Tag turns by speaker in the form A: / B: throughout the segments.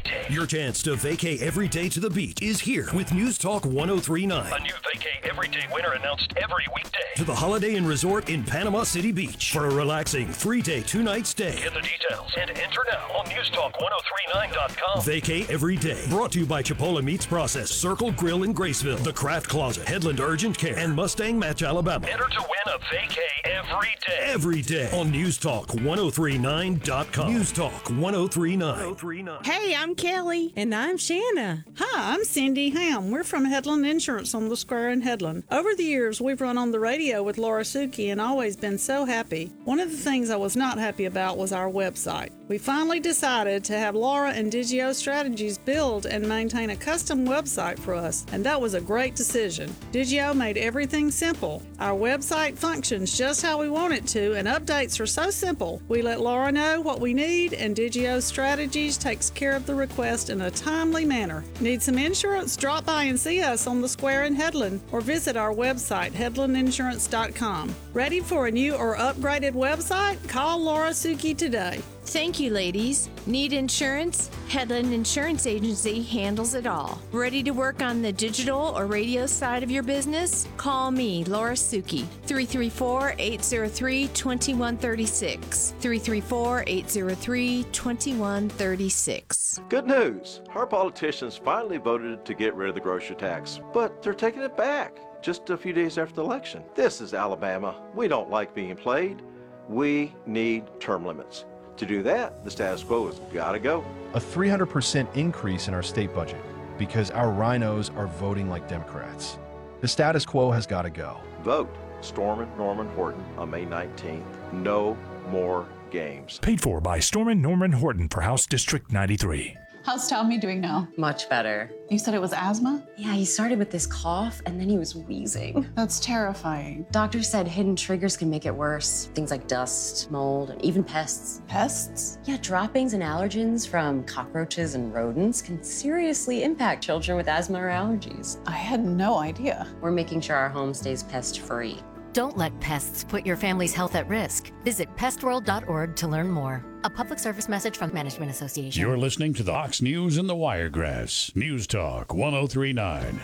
A: day.
B: Your chance to vacay every day to the beach is here with News Talk 1039.
A: A new vacay everyday winner announced every weekday.
B: To the Holiday Inn Resort in Panama City Beach for a relaxing 3-day, 2-night stay.
A: Get the details and enter now on newstalk1039.com.
B: Vacay every day. Brought to you by Chipola Meats Process, Circle Grill in Graceville, The Craft Closet, Headland Urgent Care, and Mustang Match, Alabama.
A: Enter to win a vacay every day.
B: Every day on newstalk1039.com. News Talk 1039.
C: Hey, I'm Kelly.
D: And I'm Shanna.
C: Hi, I'm Cindy Ham. We're from Headland Insurance on the Square in Headland. Over the years, we've run on the radio with Laura Suki and always been so happy. One of the things I was not happy about was our website. We finally decided to have Laura and Digio Strategies build and maintain a custom website for us, and that was a great decision. Digio made everything simple. Our website functions just how we want it to, and updates are so simple. We let Laura know what we need, and Digio Strategies takes care of the request in a timely manner. Need some insurance? Drop by and see us on the Square in Headland, or visit our website, headlandinsurance.com. Ready for a new or upgraded website? Call Laura Suki today.
D: Thank you, ladies. Need insurance? Headland Insurance Agency handles it all. Ready to work on the digital or radio side of your business? Call me, Laura Suki, 334-803-2136. 334-803-2136.
E: Good news. Our politicians finally voted to get rid of the grocery tax, but they're taking it back just a few days after the election. This is Alabama. We don't like being played. We need term limits. To do that, the status quo has got to go.
F: A 300% increase in our state budget because our rhinos are voting like Democrats. The status quo has got to go.
E: Vote Stormin' Norman Horton on May 19th. No more games.
G: Paid for by Stormin' Norman Horton for House District 93.
H: How's Tommy doing now?
I: Much better.
H: You said it was asthma?
I: Yeah, he started with this cough and then he was wheezing.
H: That's terrifying.
I: Doctor said hidden triggers can make it worse. Things like dust, mold, and even pests.
H: Pests?
I: Yeah, droppings and allergens from cockroaches and rodents can seriously impact children with asthma or allergies.
H: I had no idea.
I: We're making sure our home stays pest-free.
J: Don't let pests put your family's health at risk. Visit pestworld.org to learn more. A public service message from Management Association.
G: You're listening to the Fox News and the Wiregrass. News Talk 1039.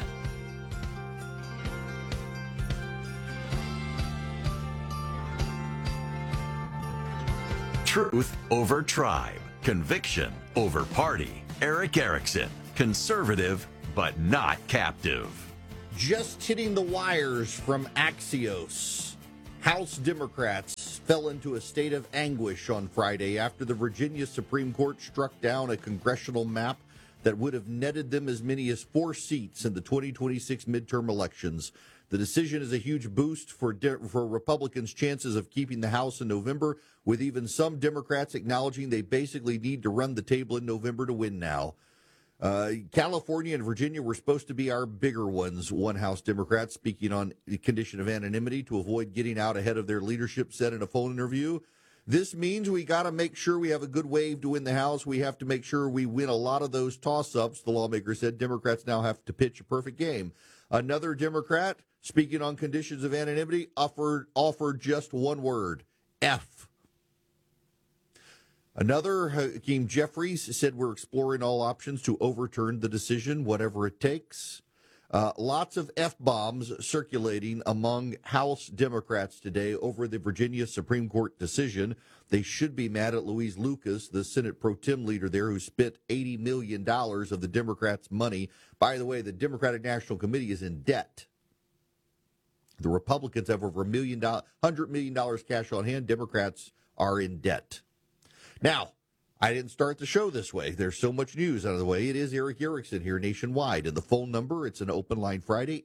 K: Truth over tribe. Conviction over party. Eric Erickson. Conservative, but not captive.
L: Just hitting the wires from Axios. House Democrats fell into a state of anguish on Friday after the Virginia Supreme Court struck down a congressional map that would have netted them as many as 4 seats in the 2026 midterm elections. The decision is a huge boost for Republicans' chances of keeping the House in November, with even some Democrats acknowledging they basically need to run the table in November to win now. California and Virginia were supposed to be our bigger ones, one House Democrat speaking on the condition of anonymity to avoid getting out ahead of their leadership said in a phone interview. This means we got to make sure we have a good wave to win the House. We have to make sure we win a lot of those toss-ups, the lawmaker said. Democrats now have to pitch a perfect game. Another Democrat, speaking on conditions of anonymity, offered just one word, F. Another, Hakeem Jeffries, said we're exploring all options to overturn the decision, whatever it takes. Lots of F-bombs circulating among House Democrats today over the Virginia Supreme Court decision. They should be mad at Louise Lucas, the Senate pro tem leader there, who spent $80 million of the Democrats' money. By the way, the Democratic National Committee is in debt. The Republicans have over $100 million cash on hand. Democrats are in debt. Now, I didn't start the show this way. There's so much news out of the way. It is Eric Erickson here nationwide. And the phone number, it's an open line Friday,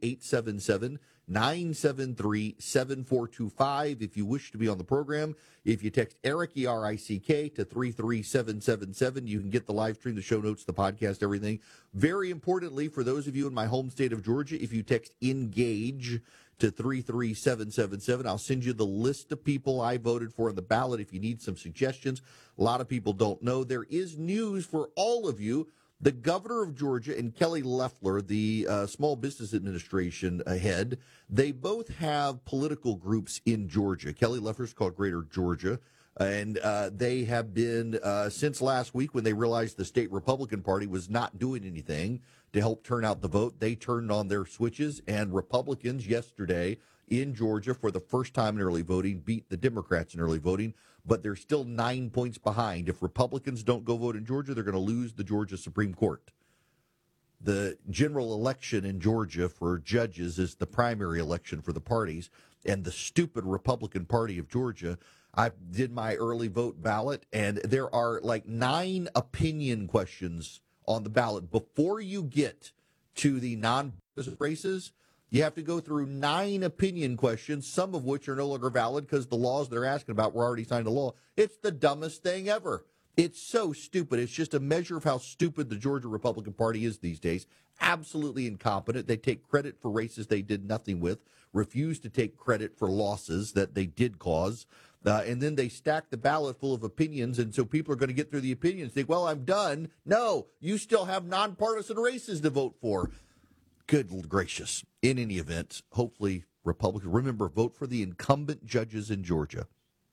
L: 877-973-7425. If you wish to be on the program, if you text Eric, E-R-I-C-K, to 33777, you can get the live stream, the show notes, the podcast, everything. Very importantly, for those of you in my home state of Georgia, if you text ENGAGE to 33777, I'll send you the list of people I voted for on the ballot if you need some suggestions. A lot of people don't know. There is news for all of you. The governor of Georgia and Kelly Loeffler, the Small Business Administration head, they both have political groups in Georgia. Kelly Loeffler's called Greater Georgia. And they have been, since last week when they realized the state Republican Party was not doing anything to help turn out the vote, they turned on their switches, and Republicans yesterday in Georgia, for the first time in early voting, beat the Democrats in early voting, but they're still 9 points behind. If Republicans don't go vote in Georgia, they're going to lose the Georgia Supreme Court. The general election in Georgia for judges is the primary election for the parties, and the stupid Republican Party of Georgia, I did my early vote ballot, and there are like 9 opinion questions on the ballot. Before you get to the non-partisan races, you have to go through 9 opinion questions, some of which are no longer valid because the laws they're asking about were already signed into law. It's the dumbest thing ever. It's so stupid. It's just a measure of how stupid the Georgia Republican Party is these days. Absolutely incompetent. They take credit for races they did nothing with, refuse to take credit for losses that they did cause. And then they stack the ballot full of opinions, and so people are going to get through the opinions and think, well, I'm done. No, you still have nonpartisan races to vote for. Good gracious. In any event, hopefully Republicans, remember, vote for the incumbent judges in Georgia.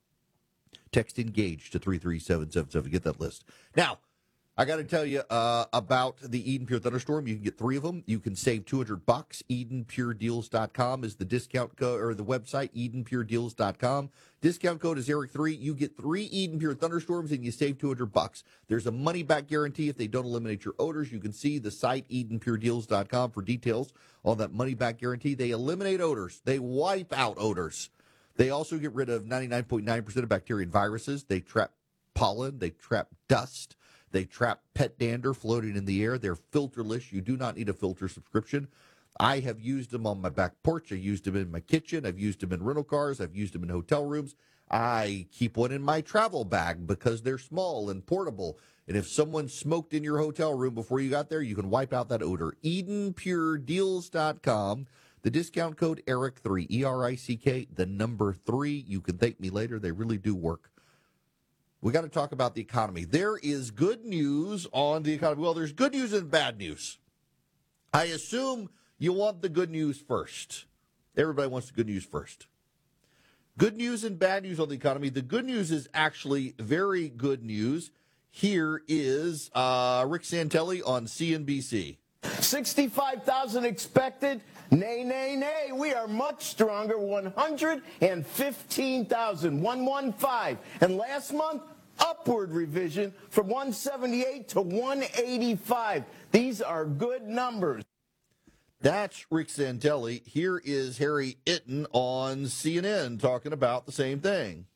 L: Text ENGAGE to 33777. Get that list. Now, I got to tell you about the Eden Pure Thunderstorm. You can get 3 of them. You can save $200. EdenPureDeals.com is the discount code, or the website, EdenPureDeals.com. Discount code is Eric3. You get 3 Eden Pure Thunderstorms and you save $200. There's a money-back guarantee if they don't eliminate your odors. You can see the site, EdenPureDeals.com, for details on that money-back guarantee. They eliminate odors. They wipe out odors. They also get rid of 99.9% of bacteria and viruses. They trap pollen. They trap dust. They trap pet dander floating in the air. They're filterless. You do not need a filter subscription. I have used them on my back porch. I used them in my kitchen. I've used them in rental cars. I've used them in hotel rooms. I keep one in my travel bag because they're small and portable. And if someone smoked in your hotel room before you got there, you can wipe out that odor. EdenPureDeals.com. The discount code ERIC3, E-R-I-C-K, the number 3. You can thank me later. They really do work. We got to talk about the economy. There is good news on the economy. Well, there's good news and bad news. I assume you want the good news first. Everybody wants the good news first. Good news and bad news on the economy. The good news is actually very good news. Here is Rick Santelli on CNBC.
M: 65,000 expected. Nay, nay, nay. We are much stronger. 115,000. 115. And last month, upward revision from 178 to 185. These are good numbers.
L: That's Rick Santelli. Here is Harry Itten on CNN talking about the same thing.